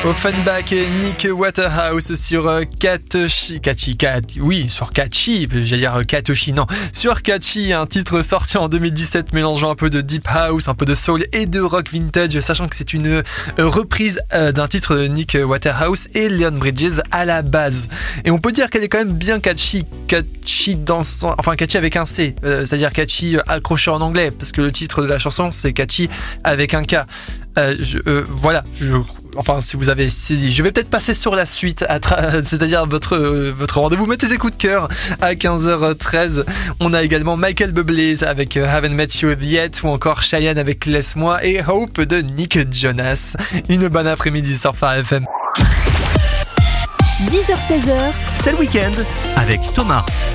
Offenbach et Nick Waterhouse sur sur Catchy, un titre sorti en 2017 mélangeant un peu de deep house, un peu de soul et de rock vintage, sachant que c'est une reprise d'un titre de Nick Waterhouse et Leon Bridges à la base. Et on peut dire qu'elle est quand même bien catchy catchy avec un C, c'est-à-dire catchy accroché en anglais, parce que le titre de la chanson c'est catchy avec un K. Si vous avez saisi, je vais peut-être passer sur la suite, c'est-à-dire votre rendez-vous. Mettez tes coups de cœur à 15h13. On a également Michael Bublé avec Haven't Met You Yet, ou encore Cheyenne avec Laisse-moi, et Hope de Nick Jonas. Une bonne après-midi sur Phare FM. 10h-16h, c'est le week-end avec Thomas.